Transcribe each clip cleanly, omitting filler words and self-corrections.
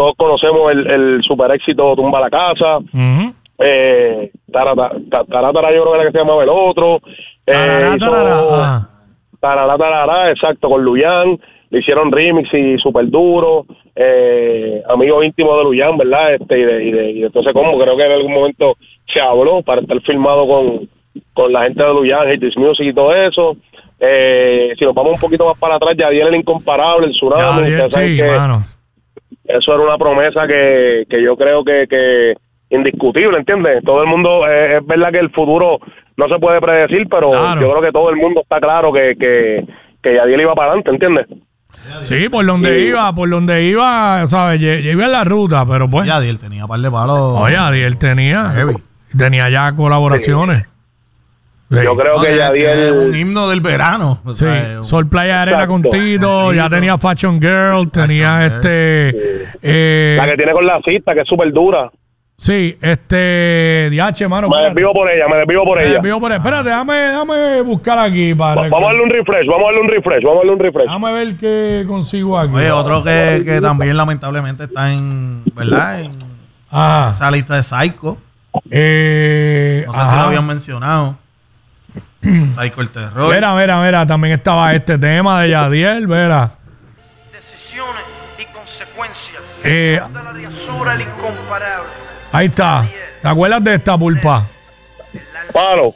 todos conocemos el super éxito Tumba la Casa. Taratara, yo creo que era que se llamaba el otro. Tarará, exacto, con Luyan. Le hicieron remix y super duro. Amigo íntimo de Luyan, ¿verdad? Y de entonces, como creo que en algún momento se habló para estar filmado con la gente de Luyan, Hits Music y todo eso. Si nos vamos un poquito más para atrás, Yadiel el incomparable, el Tsunami. Sí, mano. Eso era una promesa que yo creo que indiscutible, ¿entiendes? Todo el mundo, es verdad que el futuro no se puede predecir, pero yo creo que todo el mundo está claro que Yadiel iba para adelante, ¿entiendes? Sí, por donde iba, ¿sabes? Yo iba en la ruta, pero pues... Yadiel tenía un par de palos. Oye, Yadiel tenía ya colaboraciones. Sí. Yo creo que Yadiel... un himno del verano. O sea, Sol, Playa, Arena con Tito, ya tenía Fashion Girl, tenía la que tiene con la cita, que es súper dura. Sí, DH, mano. Me desvío por ella. Espérate, déjame buscar aquí para... Vamos a darle un refresh. Déjame ver qué consigo aquí. Oye, otro que también lamentablemente está ¿verdad? En esa lista de Psycho. No sé si lo habían mencionado. Psycho el terror. Mira, también estaba este tema de Yadiel, verá. Decisiones y consecuencias. Ahí está. ¿Te acuerdas de esta, Pulpa? Palo.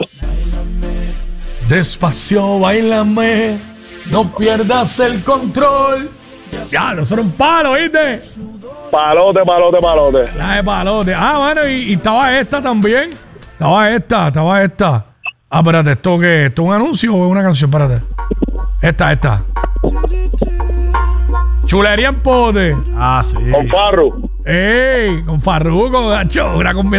Despacio, bailame, no pierdas el control. Ya, no son un palo, ¿viste? Palote. La de palote. Bueno, y estaba esta también. Estaba esta. Espérate, ¿esto qué es? ¿Esto es un anuncio o es una canción? Espérate. Esta. Chulería en pote. Sí. Con Farru. Con Farruko, gacho, una combinación.